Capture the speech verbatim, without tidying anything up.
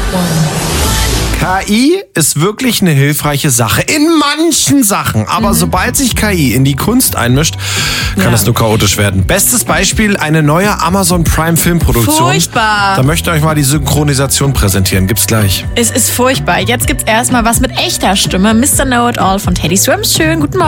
K I ist wirklich eine hilfreiche Sache. In manchen Sachen. Aber mhm. sobald sich K I in die Kunst einmischt, kann ja. es nur chaotisch werden. Bestes Beispiel, eine neue Amazon Prime Filmproduktion. Furchtbar. Da möchte ich euch mal die Synchronisation präsentieren. Gibt's gleich. Es ist furchtbar. Jetzt gibt's erstmal was mit echter Stimme. Mister Know-It-All von Teddy Swims. Schönen guten Morgen.